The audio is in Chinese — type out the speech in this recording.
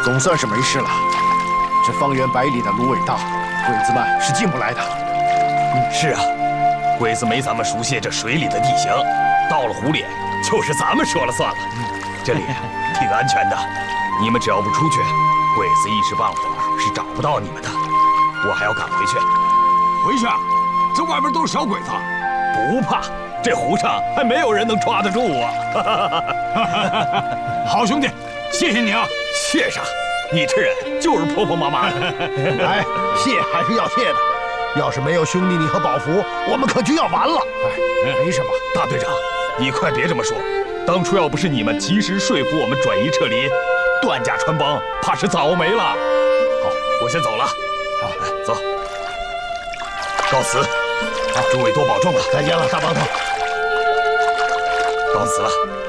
总算是没事了。这方圆百里的芦苇荡，鬼子们是进不来的。 是啊，鬼子没咱们熟悉这水里的地形，到了湖里就是咱们说了算了。这里挺安全的，你们只要不出去，鬼子一时半会儿是找不到你们的。我还要赶回去。 回去啊？这外边都是小鬼子。 不怕，这湖上还没有人能抓得住我。 好兄弟，谢谢你啊！ 谢啥？你这人就是婆婆妈妈的。 哎，谢还是要谢的。要是没有兄弟你和宝福，我们可就要完了。哎，没什么。 大队长，你快别这么说。当初要不是你们及时说服我们转移撤离，段家穿帮怕是早没了。好，我先走了。好，走。告辞。好，诸位多保重了。 再见了，大帮头。 告辞了。